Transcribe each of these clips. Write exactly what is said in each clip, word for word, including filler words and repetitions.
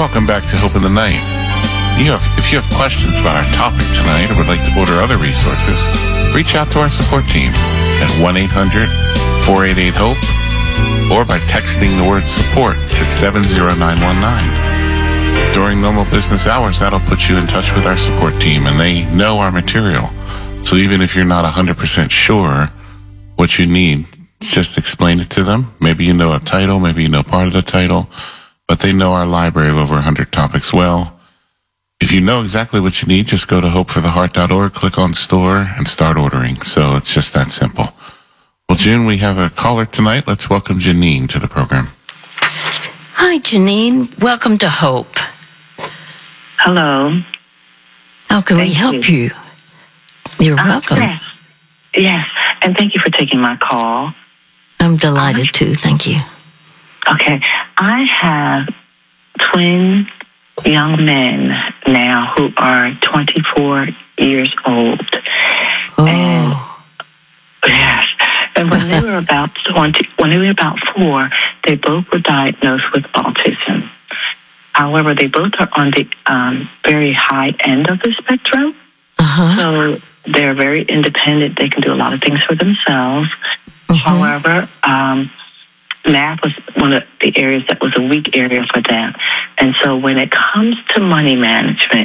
Welcome back to Hope in the Night. You have, if you have questions about our topic tonight or would like to order other resources, reach out to our support team at one eight hundred four eight eight HOPE or by texting the word support to seven zero nine one nine. During normal business hours, that'll put you in touch with our support team, and they know our material. So even if you're not one hundred percent sure what you need, just explain it to them. Maybe you know a title, maybe you know part of the title, but they know our library of over one hundred topics well. If you know exactly what you need, just go to hope for the heart dot org, click on store, and start ordering. So it's just that simple. Well, June, we have a caller tonight. Let's welcome Janine to the program. Hi, Janine. Welcome to Hope. Hello. How can Thank we help you. you? You're Uh, welcome. Yes. yes, and thank you for taking my call. I'm delighted to. Thank you. Okay, I have twin young men now who are twenty-four years old. Oh. And yes, and when they were about twenty, when they were about four, they both were diagnosed with autism. However, they both are on the um, very high end of the spectrum. Uh-huh. So they're very independent. They can do a lot of things for themselves. Mm-hmm. However, um, math was one of the areas that was a weak area for them. And so when it comes to money management,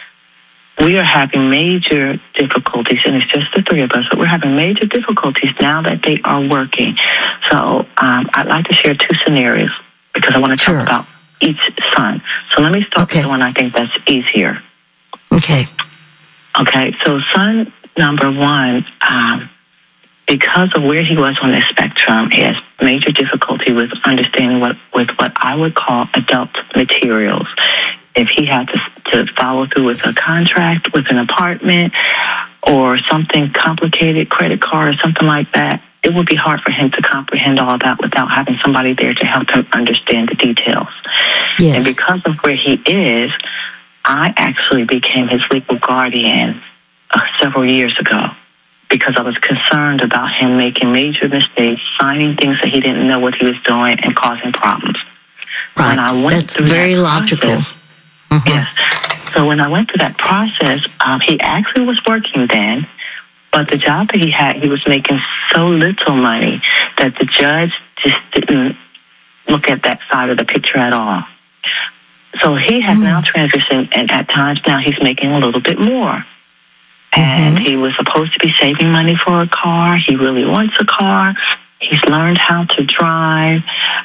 we are having major difficulties, and it's just the three of us, but we're having major difficulties now that they are working. So um, I'd like to share two scenarios because I want to Sure. talk about each son. So let me start Okay. with the one I think that's easier. Okay. Okay, so son number one, um, because of where he was on the spectrum, he has major difficulty with understanding what with what I would call adult materials. If he had to, to follow through with a contract with an apartment or something complicated, credit card or something like that, it would be hard for him to comprehend all that without having somebody there to help him understand the details. Yes. And because of where he is, I actually became his legal guardian uh, several years ago because I was concerned about him making major mistakes, signing things that he didn't know what he was doing, and causing problems. Right. When I went That's through very that logical. process- Mhm. Yes. So when I went through that process, um, he actually was working then, but the job that he had, he was making so little money that the judge just didn't look at that side of the picture at all. So he has Mm. now transitioned, and at times now he's making a little bit more. And Mhm. he was supposed to be saving money for a car. He really wants a car. He's learned how to drive.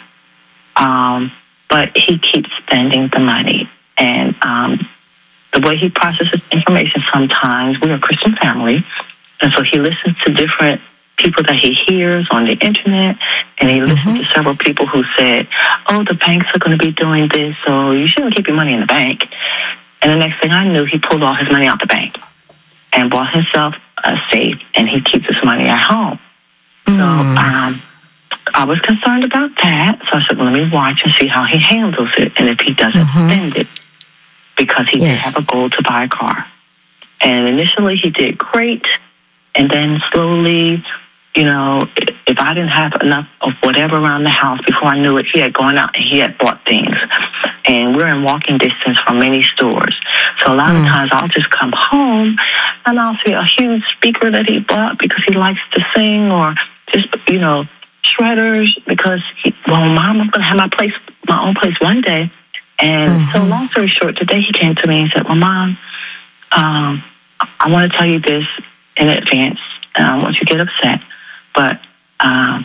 Um, but he keeps spending the money. And um, the way he processes information sometimes, we're a Christian family, and so he listens to different people that he hears on the internet, and he listened Mhm. to several people who said, oh, the banks are going to be doing this, so you shouldn't keep your money in the bank. And the next thing I knew, he pulled all his money out the bank and bought himself a safe, and he keeps his money at home. So Mm. um, I was concerned about that, so I said, well, let me watch and see how he handles it, and if he doesn't Mhm. spend it, because he did Yes. have a goal to buy a car. And initially he did great, and then slowly, you know, if I didn't have enough of whatever around the house, before I knew it, he had gone out and he had bought things. And we're in walking distance from many stores. So a lot Mm. of times I'll just come home and I'll see a huge speaker that he bought because he likes to sing, or just, you know, shredders because, he, well, Mom, I'm going to have my place, my own place one day. And Mm-hmm. so long story short, today he came to me and said, well, Mom, um, I want to tell you this in advance, and I don't want you to get upset, but um,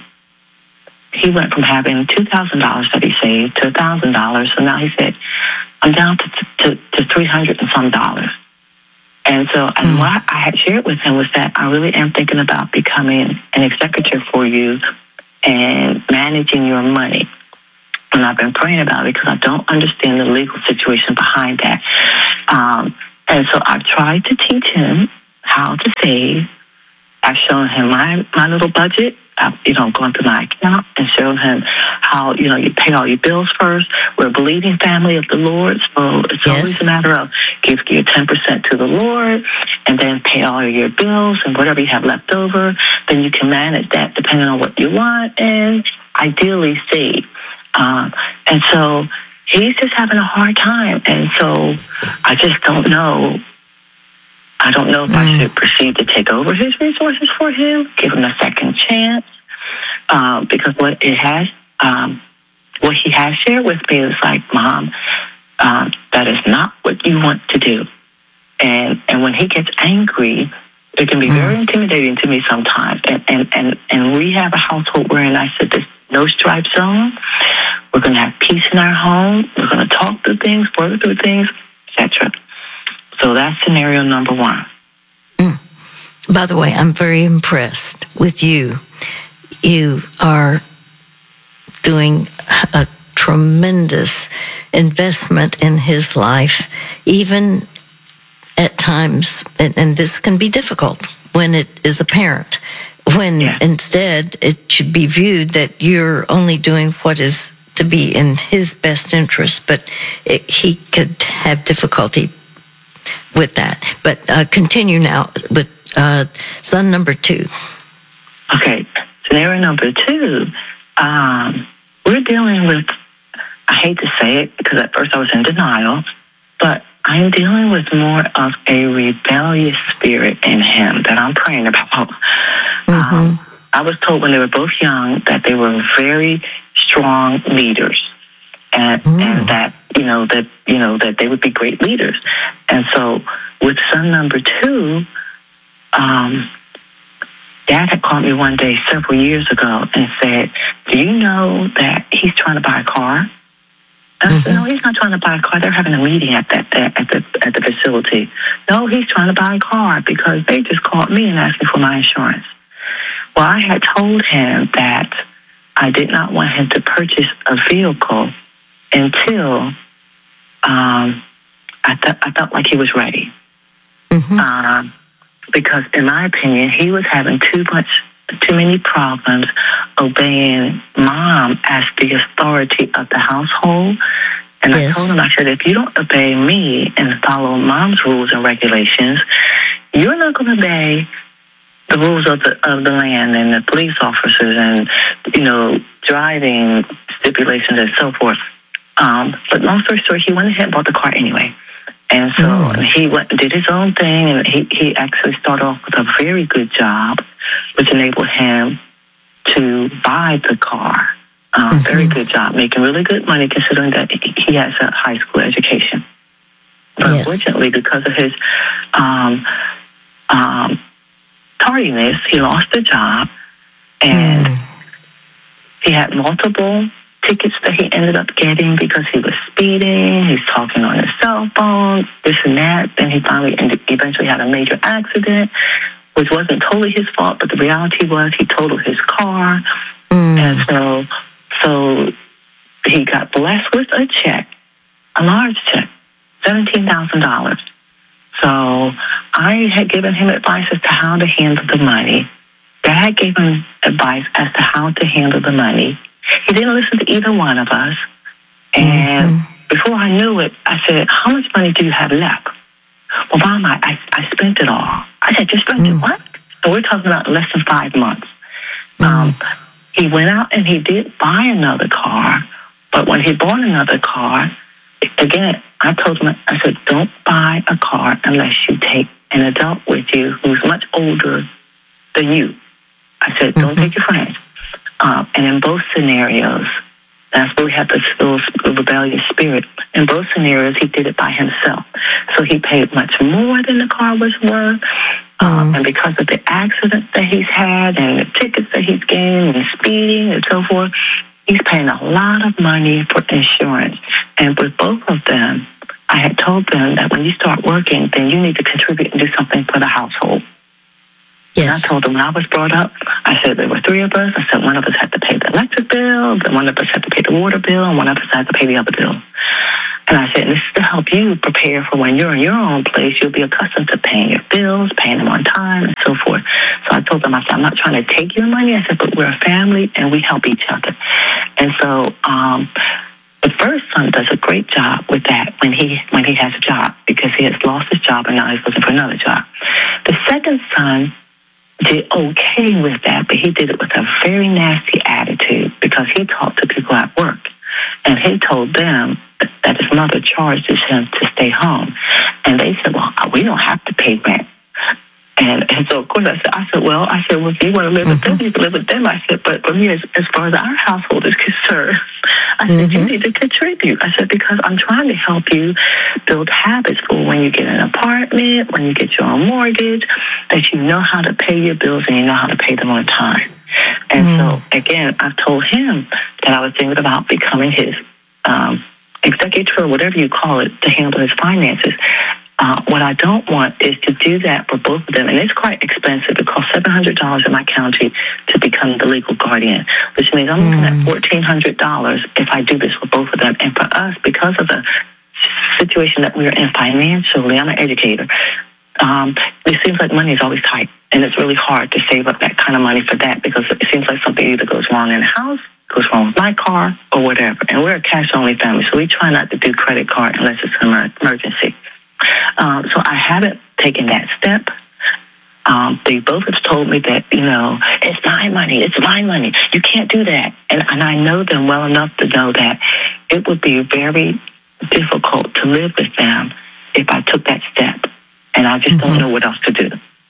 he went from having two thousand dollars that he saved to one thousand dollars, so now he said, I'm down to, to, to three hundred and some dollars. And so, and Mm. what I had shared with him was that I really am thinking about becoming an executive for you and managing your money. And I've been praying about it because I don't understand the legal situation behind that. Um, and so I've tried to teach him how to save. I've shown him my, my little budget. I've, you know, gone through my account and shown him how, you know, you pay all your bills first. We're a believing family of the Lord, so it's Yes. always a matter of give your ten percent to the Lord and then pay all of your bills, and whatever you have left over, then you can manage that depending on what you want and ideally save. Um, and so he's just having a hard time. And so I just don't know. I don't know if mm. I should proceed to take over his resources for him, give him a second chance, um, because what it has, um, what he has shared with me is like, Mom, um, that is not what you want to do. And and when he gets angry, it can be mm. very intimidating to me sometimes. And, and, and, and we have a household wherein I said this no stripe zone. We're going to have peace in our home. We're going to talk through things, work through things, et cetera. So that's scenario number one. Mm. By the way, I'm very impressed with you. You are doing a tremendous investment in his life, even at times, and, and this can be difficult when it is apparent, when yeah. instead it should be viewed that you're only doing what is to be in his best interest, but it, he could have difficulty with that. But uh, continue now with uh, son number two. Okay, scenario number two, um, we're dealing with, I hate to say it because at first I was in denial, but I'm dealing with more of a rebellious spirit in him that I'm praying about. Mm-hmm. Um, I was told when they were both young that they were very strong leaders, and mm. and that you know that you know that they would be great leaders. And so with son number two, um, Dad had called me one day several years ago and said, "Do you know that he's trying to buy a car?" And I said, mm-hmm. "No, he's not trying to buy a car. They're having a meeting at that at the at the facility. No, he's trying to buy a car because they just called me and asked me for my insurance." Well, I had told him that I did not want him to purchase a vehicle until um, I, th- I felt like he was ready. Mm-hmm. Um, because, in my opinion, he was having too much, too many problems obeying Mom as the authority of the household. And yes. I told him, I said, if you don't obey me and follow Mom's rules and regulations, you're not going to obey the rules of the of the land and the police officers and, you know, driving stipulations and so forth. Um, but long story short, he went ahead and bought the car anyway. And so mm. he went and did his own thing, and he, he actually started off with a very good job, which enabled him to buy the car. Um, mm-hmm. Very good job, making really good money considering that he has a high school education. But yes. unfortunately, because of his um, um, tardiness, he lost the job, and mm. he had multiple tickets that he ended up getting because he was speeding, he's talking on his cell phone, this and that. Then he finally ended, eventually had a major accident, which wasn't totally his fault, but the reality was he totaled his car. Mm. And so, so he got blessed with a check, a large check, seventeen thousand dollars. So I had given him advice as to how to handle the money. Dad gave him advice as to how to handle the money. He didn't listen to either one of us. And mm-hmm. before I knew it, I said, how much money do you have left? Well, Mom, I, I, I spent it all. I said, you spent mm-hmm. it what? So we're talking about less than five months. Mm-hmm. Um, he went out and he did buy another car. But when he bought another car, again, I told him, I said, don't buy a car unless you take an adult with you who's much older than you. I said, don't mm-hmm. take your friends. Um, and in both scenarios, that's where we have this little rebellious spirit. In both scenarios, he did it by himself. So he paid much more than the car was worth. Um, mm. And because of the accidents that he's had and the tickets that he's gained and speeding and so forth, he's paying a lot of money for insurance. And with both of them, I had told them that when you start working, then you need to contribute and do something for the household. Yes. And I told them when I was brought up, I said there were three of us. I said one of us had to pay the electric bill, then one of us had to pay the water bill, and one of us had to pay the other bill. And I said, this is to help you prepare for when you're in your own place, you'll be accustomed to paying your bills, paying them on time, and so forth. So I told them, I said, I'm not trying to take your money. I said, but we're a family, and we help each other. And so um, the first son does a great job with that when he when he has a job, because he has lost his job, and now he's looking for another job. The second son did okay with that, but he did it with a very nasty attitude because he talked to people at work. And he told them that his mother charged him to stay home. And they said, well, we don't have to pay rent. And, and so, of course, I said, I said, well, I said, well, if you want to live with them, you can live with them. I said, but for me, as, as far as our household is concerned, I said, mm-hmm. you need to contribute. I said, because I'm trying to help you build habits for when you get an apartment, when you get your own mortgage, that you know how to pay your bills and you know how to pay them on time. And mm. so, again, I told him that I was thinking about becoming his um, executor, whatever you call it, to handle his finances. Uh, what I don't want is to do that for both of them. And it's quite expensive. It costs seven hundred dollars in my county to become the legal guardian, which means I'm looking mm. at fourteen hundred dollars if I do this for both of them. And for us, because of the situation that we're in financially, I'm an educator, um, it seems like money is always tight. And it's really hard to save up that kind of money for that because it seems like something either goes wrong in the house, goes wrong with my car, or whatever. And we're a cash-only family, so we try not to do credit card unless it's an emergency. Um, so I haven't taken that step. Um, they both have told me that, you know, it's my money, it's my money. You can't do that. And, and I know them well enough to know that it would be very difficult to live with them if I took that step. And I just mm-hmm. don't know what else to do.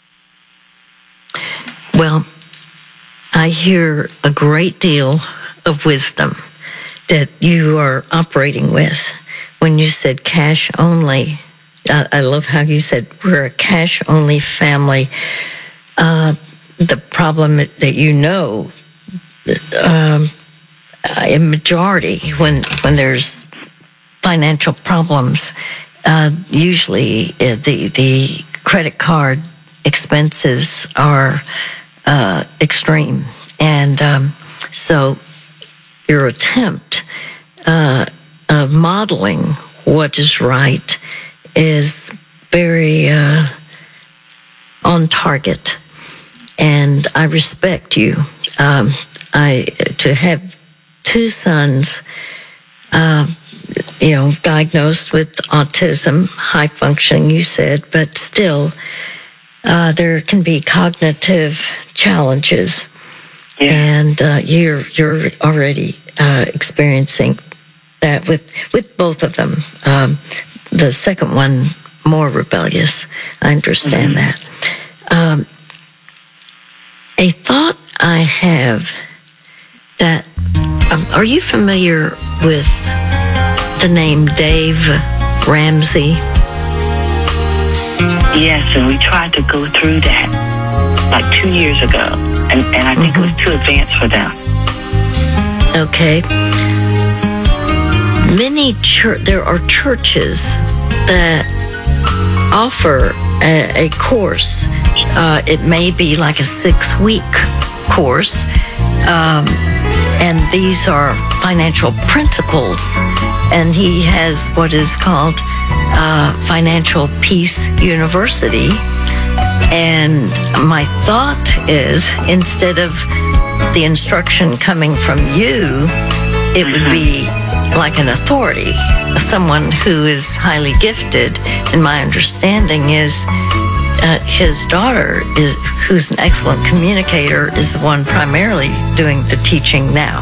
Well, I hear a great deal of wisdom that you are operating with when you said cash only. I, I love how you said we're a cash only family. Uh, the problem that you know, um, a majority when when there's financial problems, uh, usually uh, the the credit card expenses are uh, extreme, and um, so your attempt uh, of modeling what is right is very uh, on target, and I respect you. Um, I to have two sons, uh, you know, diagnosed with autism, high functioning, you said, but still, uh, there can be cognitive challenges, yeah. and uh, you're you're already uh, experiencing that with with both of them. Um, The second one, more rebellious. I understand mm-hmm. that. Um, a thought I have that, um, are you familiar with the name Dave Ramsey? Yes, and we tried to go through that like two years ago, and, and I think mm-hmm. it was too advanced for them. Okay. Many chur- there are churches that offer a, a course. Uh, it may be like a six-week course, um, and these are financial principles. And he has what is called uh, Financial Peace University. And my thought is, instead of the instruction coming from you, it would be like an authority, someone who is highly gifted. And my understanding is uh, his daughter, is, who's an excellent communicator, is the one primarily doing the teaching now.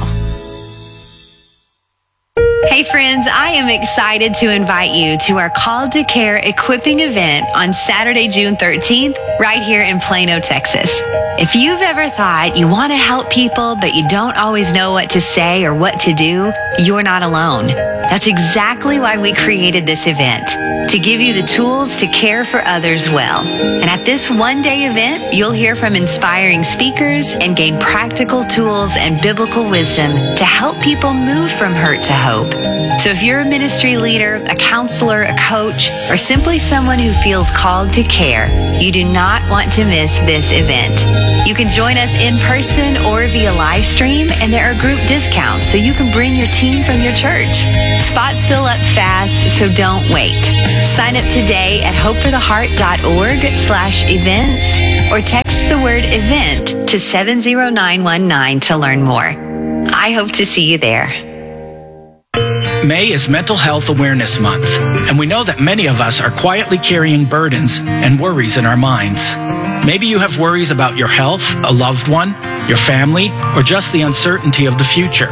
Hey friends, I am excited to invite you to our Called to Care equipping event on Saturday, June thirteenth, right here in Plano, Texas. If you've ever thought you want to help people, but you don't always know what to say or what to do, you're not alone. That's exactly why we created this event, to give you the tools to care for others well. And at this one-day event, you'll hear from inspiring speakers and gain practical tools and biblical wisdom to help people move from hurt to hope. So if you're a ministry leader, a counselor, a coach, or simply someone who feels called to care, you do not want to miss this event. You can join us in person or via live stream, and there are group discounts so you can bring your team from your church. Spots fill up fast, so don't wait. Sign up today at hopefortheheart.org slash events or text the word event to seven zero nine one nine to learn more. I hope to see you there. May is Mental Health Awareness Month, and we know that many of us are quietly carrying burdens and worries in our minds. Maybe you have worries about your health, a loved one, your family, or just the uncertainty of the future.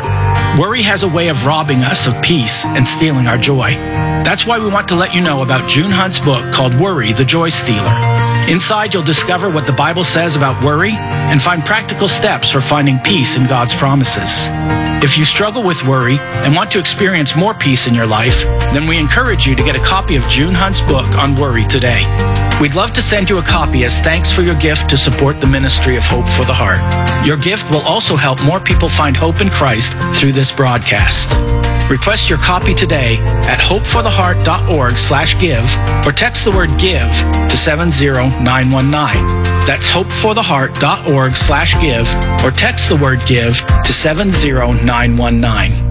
Worry has a way of robbing us of peace and stealing our joy. That's why we want to let you know about June Hunt's book called Worry, the Joy Stealer. Inside, you'll discover what the Bible says about worry and find practical steps for finding peace in God's promises. If you struggle with worry and want to experience more peace in your life, then we encourage you to get a copy of June Hunt's book on worry today. We'd love to send you a copy as thanks for your gift to support the ministry of Hope for the Heart. Your gift will also help more people find hope in Christ through this broadcast. Request your copy today at hopefortheheart.org slash give or text the word give to seven zero nine one nine. That's hopefortheheart.org slash give or text the word give to seven zero nine one nine.